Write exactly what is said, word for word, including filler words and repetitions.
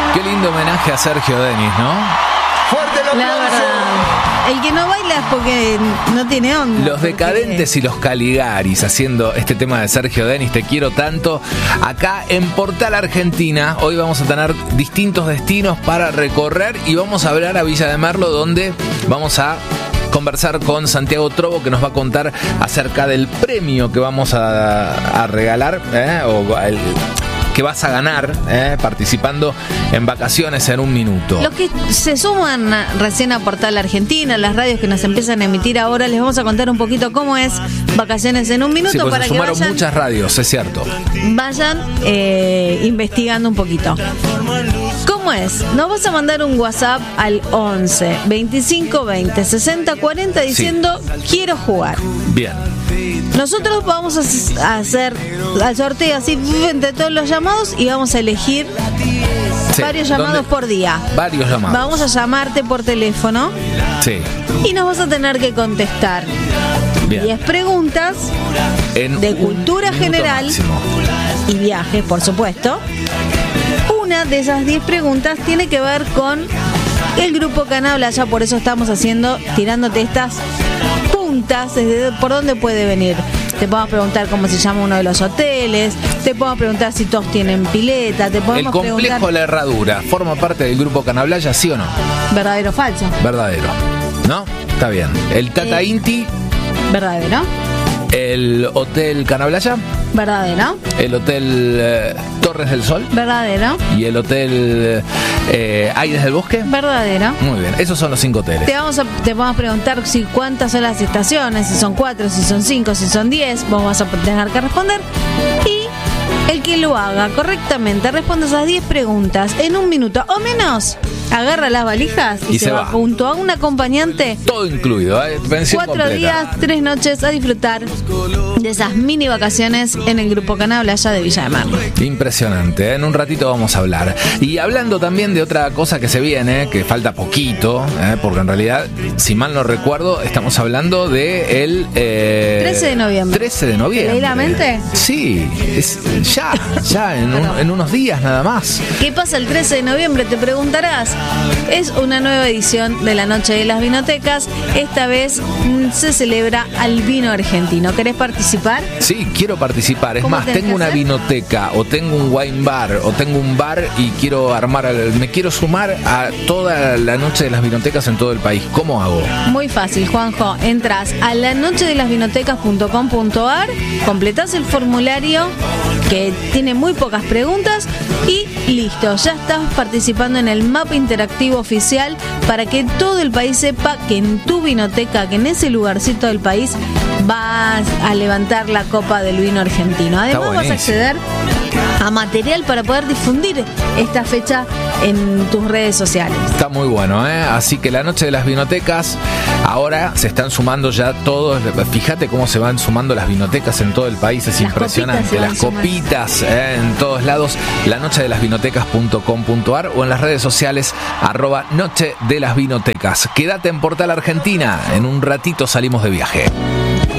Qué lindo homenaje a Sergio Denis, ¿no? Fuerte el aplauso. La verdad, el que no baila es porque no tiene onda. Los Decadentes y los Caligaris haciendo este tema de Sergio Denis, Te quiero tanto. Acá en Portal Argentina, hoy vamos a tener distintos destinos para recorrer y vamos a hablar a Villa de Merlo, donde vamos a conversar con Santiago Trovo, que nos va a contar acerca del premio que vamos a, a regalar, ¿eh? o el, que vas a ganar ¿eh? participando en Vacaciones en un Minuto. Los que se suman recién a Portal Argentina, las radios que nos empiezan a emitir ahora, les vamos a contar un poquito cómo es Vacaciones en un Minuto, sí, pues para se que sumaron vayan, muchas radios, es cierto. vayan eh, investigando un poquito. ¿Cómo es? Nos vas a mandar un WhatsApp al once, veinticinco, veinte, sesenta, cuarenta diciendo sí. quiero jugar. Bien. Nosotros vamos a hacer al sorteo así entre todos los llamados y vamos a elegir sí, varios llamados por día. Varios llamados. Vamos a llamarte por teléfono. Sí. Y nos vas a tener que contestar diez preguntas en de cultura general máximo. Y viajes, por supuesto. Una de esas diez preguntas tiene que ver con el grupo Canablaya, por eso estamos haciendo, tirándote estas puntas, desde por dónde puede venir. Te podemos preguntar cómo se llama uno de los hoteles, te podemos preguntar si todos tienen pileta, te podemos El complejo preguntar... La Herradura, ¿forma parte del grupo Canablaya, sí o no? ¿Verdadero o falso? Verdadero. ¿No? Está bien. ¿El Tata Eh, Inti? ¿Verdadero? ¿El Hotel Canablaya? ¿Verdadero? ¿El Hotel eh, Torres del Sol? ¿Verdadero? ¿Y el Hotel eh, Aires del Bosque? ¿Verdadero? Muy bien, esos son los cinco hoteles. Te vamos a, te vamos a preguntar si cuántas son las estaciones, si son cuatro, si son cinco, si son diez. Vos vas a tener que responder. Y el que lo haga correctamente, responde esas diez preguntas en un minuto o menos, agarra las valijas y, y se, se va, va junto a un acompañante. Todo incluido, ¿eh? Pensión Cuatro completa. días, tres noches a disfrutar de esas mini vacaciones en el grupo Canablaya de Villa de Merlo. Impresionante, ¿eh? En un ratito vamos a hablar. Y hablando también de otra cosa que se viene, que falta poquito, ¿eh? Porque en realidad, si mal no recuerdo, estamos hablando de el eh, trece de noviembre. trece de noviembre. ¿Legalmente? Sí, es ya, ya en, un, en unos días nada más. ¿Qué pasa el trece de noviembre? Te preguntarás. Es una nueva edición de la Noche de las Vinotecas. Esta vez mmm, se celebra al vino argentino. ¿Querés participar? Sí, quiero participar. Es más, tengo una hacer? vinoteca o tengo un wine bar o tengo un bar y quiero armar, me quiero sumar a toda la Noche de las Vinotecas en todo el país. ¿Cómo hago? Muy fácil, Juanjo. Entras a la noche de las vinotecas punto com punto a r, completás el formulario que tiene muy pocas preguntas y listo, ya estás participando en el mapa interactivo oficial para que todo el país sepa que en tu vinoteca, que en ese lugarcito del país vas a levantar la copa del vino argentino. Además vas a acceder a material para poder difundir esta fecha en tus redes sociales. Está muy bueno, ¿eh? Así que la Noche de las Vinotecas, ahora se están sumando ya todos. Fíjate cómo se van sumando las vinotecas en todo el país, es las impresionante. Las copitas ¿eh? en todos lados. La noche de las vinotecas punto com punto a r o en las redes sociales arroba Noche de las Vinotecas. Quédate en Portal Argentina, en un ratito salimos de viaje.